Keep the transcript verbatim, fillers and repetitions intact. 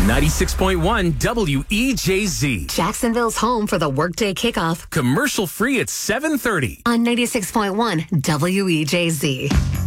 ninety-six point one W E J Z. Jacksonville's home for the workday kickoff Commercial free at seven thirty. on ninety-six point one W E J Z.